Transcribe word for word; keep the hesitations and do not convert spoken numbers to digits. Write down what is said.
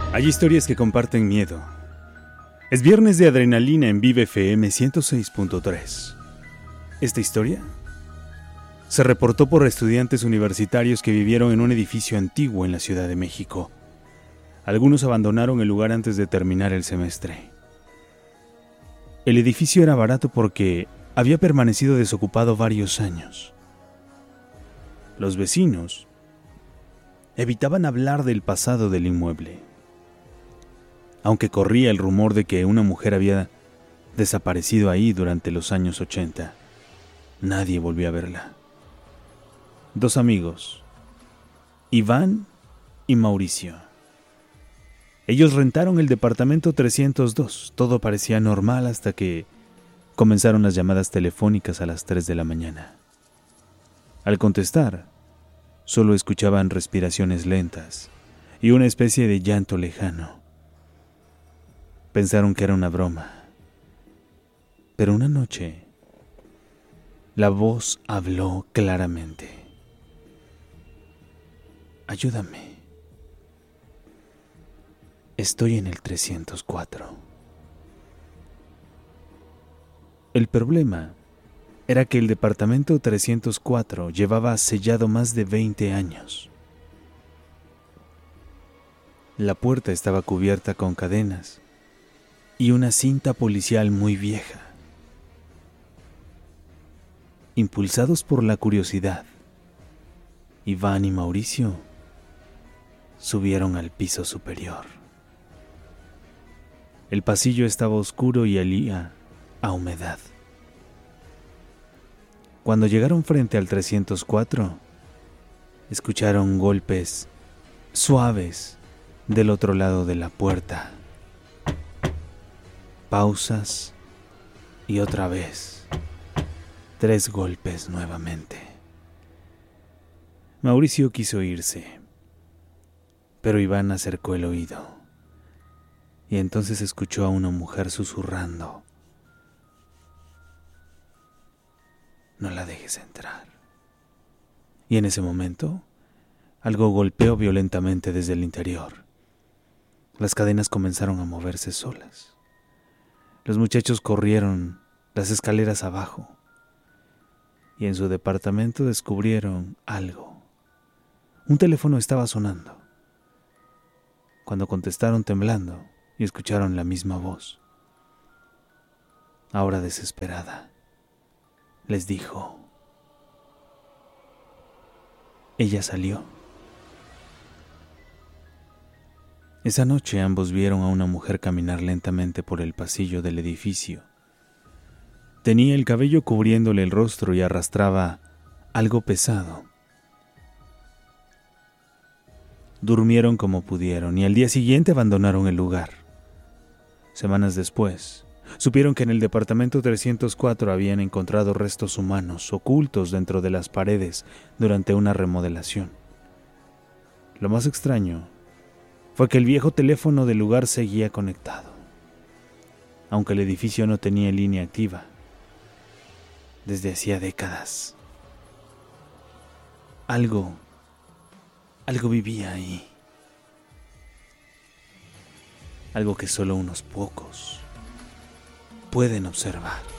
Hay historias que comparten miedo. Es viernes de adrenalina en Vive F M ciento seis punto tres. Esta historia se reportó por estudiantes universitarios que vivieron en un edificio antiguo en la Ciudad de México. Algunos abandonaron el lugar antes de terminar el semestre. El edificio era barato porque había permanecido desocupado varios años. Los vecinos evitaban hablar del pasado del inmueble, aunque corría el rumor de que una mujer había desaparecido ahí durante los años ochenta. Nadie volvió a verla. Dos amigos, Iván y Mauricio. Ellos rentaron el departamento trescientos dos. Todo parecía normal hasta que comenzaron las llamadas telefónicas a las tres de la mañana. Al contestar, solo escuchaban respiraciones lentas y una especie de llanto lejano. Pensaron que era una broma. Pero una noche, la voz habló claramente. Ayúdame. Estoy en el trescientos cuatro. El problema era que el departamento trescientos cuatro llevaba sellado más de veinte años. La puerta estaba cubierta con cadenas y una cinta policial muy vieja. Impulsados por la curiosidad, Iván y Mauricio subieron al piso superior. El pasillo estaba oscuro y olía a humedad. Cuando llegaron frente al trescientos cuatro, escucharon golpes suaves del otro lado de la puerta. Pausas y otra vez. Tres golpes nuevamente. Mauricio quiso irse, pero Iván acercó el oído y entonces escuchó a una mujer susurrando: no la dejes entrar. Y en ese momento, algo golpeó violentamente desde el interior. Las cadenas comenzaron a moverse solas. Los muchachos corrieron las escaleras abajo y en su departamento descubrieron algo. Un teléfono estaba sonando. Cuando contestaron temblando y escucharon la misma voz, ahora desesperada, les dijo: ella salió. Esa noche ambos vieron a una mujer caminar lentamente por el pasillo del edificio. Tenía el cabello cubriéndole el rostro y arrastraba algo pesado. Durmieron como pudieron y al día siguiente abandonaron el lugar. Semanas después, supieron que en el departamento trescientos cuatro habían encontrado restos humanos ocultos dentro de las paredes durante una remodelación. Lo más extraño fue que el viejo teléfono del lugar seguía conectado, aunque el edificio no tenía línea activa desde hacía décadas. Algo, algo vivía ahí. Algo que solo unos pocos pueden observar.